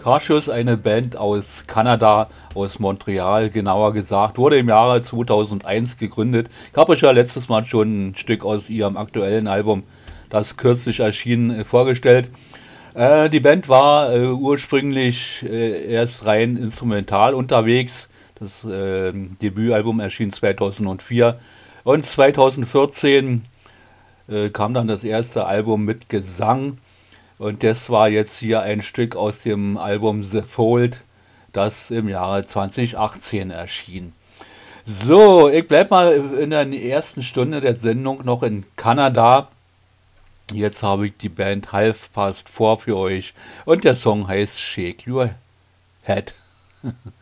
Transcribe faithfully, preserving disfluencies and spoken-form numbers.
Cautious, eine Band aus Kanada, aus Montreal genauer gesagt, wurde im Jahre zweitausendeins gegründet. Ich habe euch ja letztes Mal schon ein Stück aus ihrem aktuellen Album, das kürzlich erschien, äh, vorgestellt. Äh, die Band war äh, ursprünglich äh, erst rein instrumental unterwegs. Das äh, Debütalbum erschien zweitausendvier und zweitausendvierzehn äh, kam dann das erste Album mit Gesang. Und das war jetzt hier ein Stück aus dem Album The Fold, das im Jahre zweitausendachtzehn erschien. So, ich bleib mal in der ersten Stunde der Sendung noch in Kanada. Jetzt habe ich die Band Half Past Four für euch und der Song heißt Shake Your Head.